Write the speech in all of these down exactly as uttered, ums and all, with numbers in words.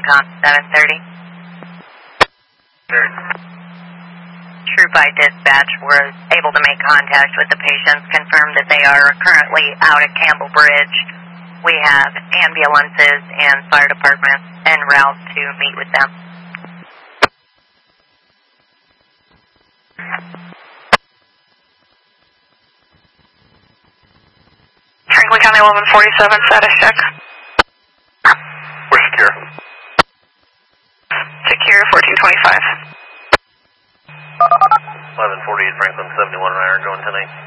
CENTCOM seven thirty. Troop by dispatch was able to make contact with the patients, confirmed that they are currently out at Campbell Bridge. We have ambulances and fire departments en route to meet with them. Franklin County eleven forty-seven, status check. We're secure. Secure, fourteen twenty-five. eleven forty-eight, Franklin seventy-one, Iron going ten eight.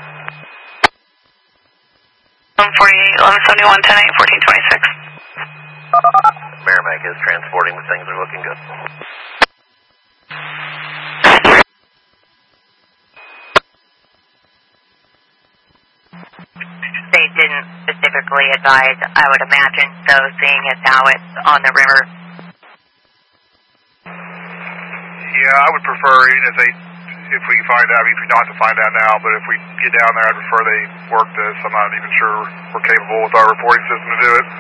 eleven forty-eight, eleven seventy-one, ten eight, fourteen twenty-six. Merrimack is transporting, but things are looking good. They didn't specifically advise, I would imagine, so seeing as how it's on the river. Yeah, I would prefer, even if they, if we find out, I mean, if we don't have to find out now, but if we get down there, I'd prefer they work this. I'm not even sure we're capable with our reporting system to do it.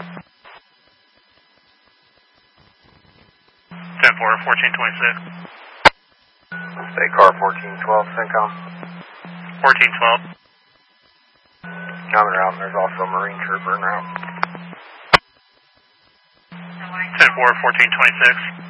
ten four, fourteen twenty-six. State car fourteen twelve, CENTCOM. fourteen twelve. I'm en route, and there's also a Marine trooper en route. ten four, fourteen twenty-six.